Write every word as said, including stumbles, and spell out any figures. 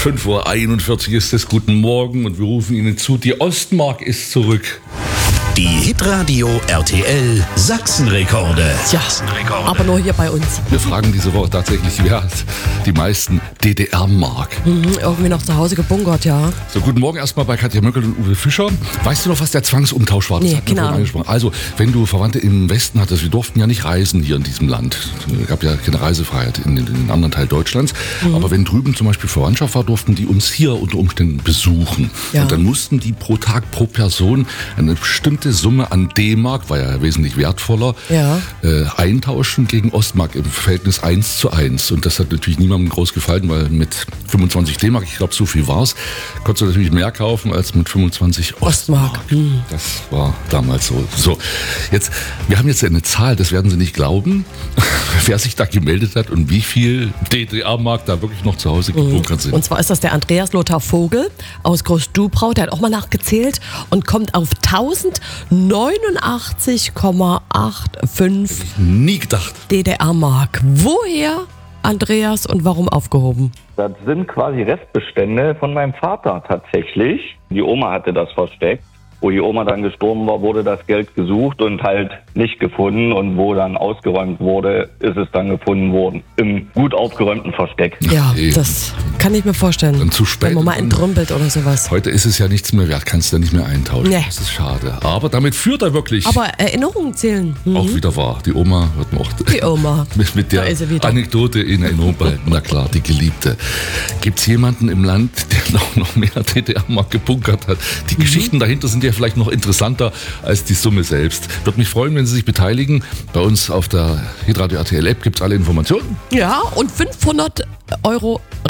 fünf Uhr einundvierzig ist es. Guten Morgen und wir rufen Ihnen zu. Die Ostmark ist zurück. Die Hitradio R T L Sachsenrekorde. Ja, aber nur hier bei uns. Wir fragen diese Woche tatsächlich, wer hat die meisten D D R-Mark? Mhm, irgendwie noch zu Hause gebunkert, ja. So, guten Morgen erstmal bei Katja Möckel und Uwe Fischer. Weißt du noch, was der Zwangsumtausch war? Das Nee, hatten wir keine vorhin Ahnung. angesprochen. Also, wenn du Verwandte im Westen hattest, wir durften ja nicht reisen hier in diesem Land. Es gab ja keine Reisefreiheit in den, in den anderen Teil Deutschlands. Mhm. Aber wenn drüben zum Beispiel Verwandtschaft war, durften die uns hier unter Umständen besuchen. Ja. Und dann mussten die pro Tag, pro Person eine bestimmte Summe an D-Mark, war ja wesentlich wertvoller, Ja. äh, eintauschen gegen Ostmark im Verhältnis eins zu eins. Und das hat natürlich niemandem groß gefallen, weil mit fünfundzwanzig D-Mark, ich glaube, so viel war es, konntest du natürlich mehr kaufen als mit fünfundzwanzig Ostmark. Ostmark. Mhm. Das war damals so. So, jetzt, wir haben jetzt eine Zahl, das werden Sie nicht glauben, wer sich da gemeldet hat und wie viel D D R-Mark da wirklich noch zu Hause gebunkert sind. Und zwar ist das der Andreas Lothar Vogel aus Großdubrau, der hat auch mal nachgezählt und kommt auf tausendneunundachtzig Komma fünfundachtzig Nie gedacht. D D R-Mark. Woher, Andreas, und warum aufgehoben? Das sind quasi Restbestände von meinem Vater tatsächlich. Die Oma hatte das versteckt. Wo die Oma dann gestorben war, wurde das Geld gesucht und halt nicht gefunden. Und wo dann ausgeräumt wurde, ist es dann gefunden worden. Im gut aufgeräumten Versteck. Ja, Okay. das kann ich mir vorstellen. Dann zu spät. Wenn man mal Und dann- entrümpelt oder sowas. Heute ist es ja nichts mehr wert, kannst du ja nicht mehr eintauschen. Nee. Das ist schade. Aber damit führt er wirklich Aber Erinnerungen zählen. Hm. auch wieder wahr. Die Oma wird noch Die Oma. mit, mit der Da ist sie wieder. Anekdote in Erinnerung behalten. Na klar, die Geliebte. Gibt es jemanden im Land, der noch, noch mehr D D R-Mark gebunkert hat? Die Mhm. Geschichten dahinter sind ja vielleicht noch interessanter als die Summe selbst. Würde mich freuen, wenn Sie sich beteiligen. Bei uns auf der Hitradio R T L App gibt es alle Informationen. Ja, und fünfhundert Euro